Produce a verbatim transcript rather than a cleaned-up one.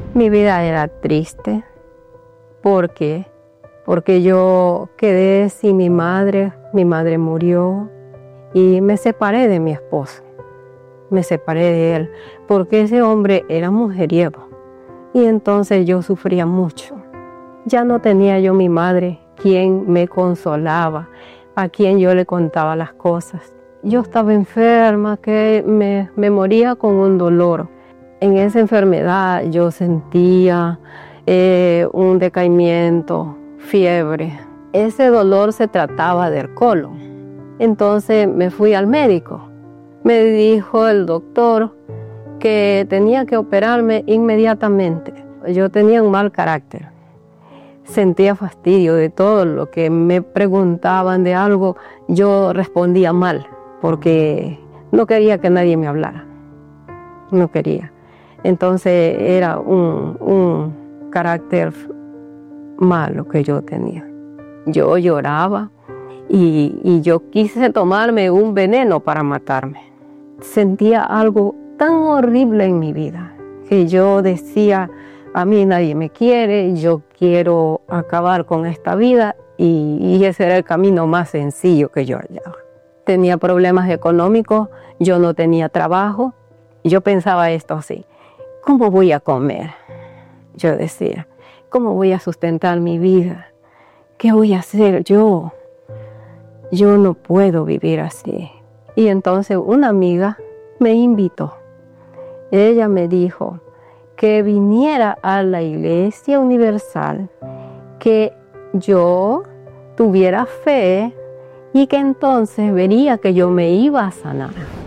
Mi vida era triste. ¿Por qué? Porque yo quedé sin mi madre, mi madre murió y me separé de mi esposo. Me separé de él porque ese hombre era mujeriego y entonces yo sufría mucho. Ya no tenía yo mi madre, quien me consolaba, a quien yo le contaba las cosas. Yo estaba enferma, que me, me moría con un dolor. En esa enfermedad yo sentía eh, un decaimiento, fiebre. Ese dolor se trataba del colon. Entonces me fui al médico. Me dijo el doctor que tenía que operarme inmediatamente. Yo tenía un mal carácter. Sentía fastidio de todo lo que me preguntaban de algo. Yo respondía mal porque no quería que nadie me hablara. No quería. Entonces era un, un carácter malo que yo tenía. Yo lloraba y, y yo quise tomarme un veneno para matarme. Sentía algo tan horrible en mi vida que yo decía, a mí nadie me quiere, yo quiero acabar con esta vida y, y ese era el camino más sencillo que yo hallaba. Tenía problemas económicos, yo no tenía trabajo, yo pensaba esto así, ¿cómo voy a comer? Yo decía, ¿cómo voy a sustentar mi vida? ¿Qué voy a hacer yo? Yo no puedo vivir así. Y entonces una amiga me invitó. Ella me dijo que viniera a la Iglesia Universal, que yo tuviera fe y que entonces vería que yo me iba a sanar.